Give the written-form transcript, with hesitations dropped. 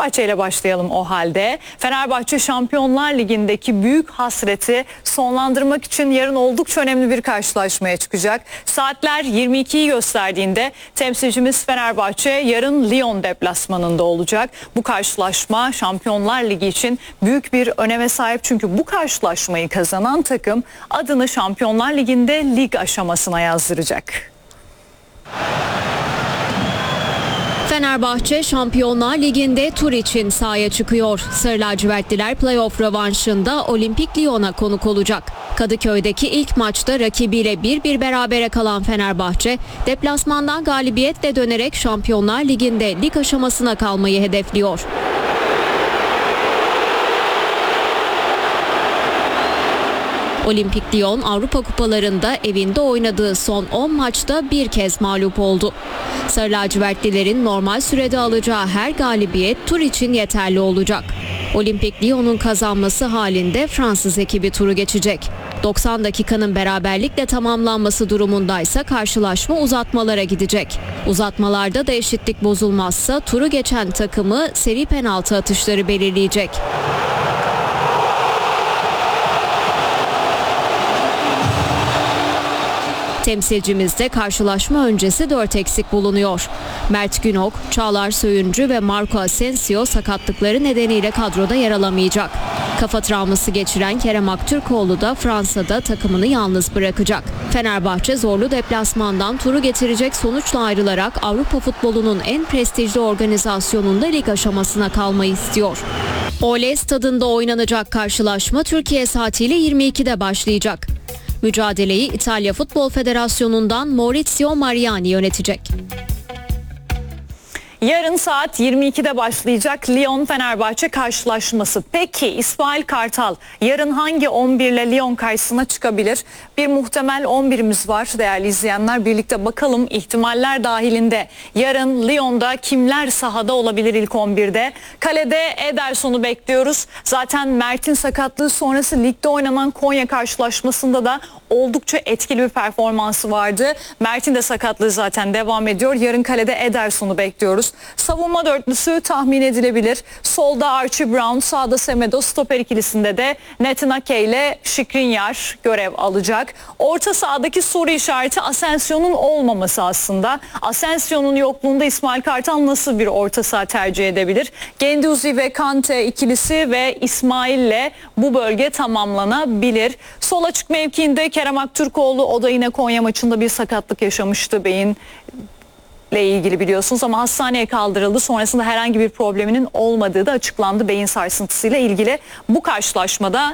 Fenerbahçe ile başlayalım o halde. Fenerbahçe Şampiyonlar Ligi'ndeki büyük hasreti sonlandırmak için yarın oldukça önemli bir karşılaşmaya çıkacak. Saatler 22'yi gösterdiğinde temsilcimiz Fenerbahçe yarın Lyon deplasmanında olacak. Bu karşılaşma Şampiyonlar Ligi için büyük bir öneme sahip, çünkü bu karşılaşmayı kazanan takım adını Şampiyonlar Ligi'nde lig aşamasına yazdıracak. Fenerbahçe Şampiyonlar Ligi'nde tur için sahaya çıkıyor. Sarı lacivertliler playoff rövanşında Olimpik Lyon'a konuk olacak. Kadıköy'deki ilk maçta rakibiyle 1-1 berabere kalan Fenerbahçe, deplasmandan galibiyetle dönerek Şampiyonlar Ligi'nde lig aşamasına kalmayı hedefliyor. Olimpik Lyon Avrupa Kupalarında evinde oynadığı son 10 maçta bir kez mağlup oldu. Sarı lacivertlilerin normal sürede alacağı her galibiyet tur için yeterli olacak. Olimpik Lyon'un kazanması halinde Fransız ekibi turu geçecek. 90 dakikanın beraberlikle tamamlanması durumundaysa karşılaşma uzatmalara gidecek. Uzatmalarda da eşitlik bozulmazsa turu geçen takımı seri penaltı atışları belirleyecek. Temsilcimizde karşılaşma öncesi 4 eksik bulunuyor. Mert Günok, Çağlar Söyüncü ve Marco Asensio sakatlıkları nedeniyle kadroda yer alamayacak. Kafa travması geçiren Kerem Aktürkoğlu da Fransa'da takımını yalnız bırakacak. Fenerbahçe zorlu deplasmandan turu getirecek sonuçla ayrılarak Avrupa futbolunun en prestijli organizasyonunda lig aşamasına kalmayı istiyor. Oley Stadı'nda oynanacak karşılaşma Türkiye saatiyle 22'de başlayacak. Mücadeleyi İtalya Futbol Federasyonu'ndan Maurizio Mariani yönetecek. Yarın saat 22'de başlayacak Lyon-Fenerbahçe karşılaşması. Peki İsmail Kartal yarın hangi 11 ile Lyon karşısına çıkabilir? Bir muhtemel 11'imiz var değerli izleyenler. Birlikte bakalım ihtimaller dahilinde. Yarın Lyon'da kimler sahada olabilir ilk 11'de? Kalede Ederson'u bekliyoruz. Zaten Mert'in sakatlığı sonrası ligde oynanan Konya karşılaşmasında da oldukça etkili bir performansı vardı. Mert'in de sakatlığı zaten devam ediyor. Yarın kalede Ederson'u bekliyoruz. Savunma dörtlüsü tahmin edilebilir. Solda Archie Brown, sağda Semedo, stoper ikilisinde de Nathan Ake ile Skriniar görev alacak. Orta sahadaki soru işareti Asensio'nun olmaması aslında. Asensio'nun yokluğunda İsmail Kartal nasıl bir orta saha tercih edebilir? Guendouzi ve Kante ikilisi ve İsmail ile bu bölge tamamlanabilir. Sol açık mevkiinde Kerem Aktürkoğlu, o da yine Konya maçında bir sakatlık yaşamıştı beyin ile ilgili biliyorsunuz, ama hastaneye kaldırıldı. Sonrasında herhangi bir probleminin olmadığı da açıklandı beyin sarsıntısıyla ilgili. Bu karşılaşmada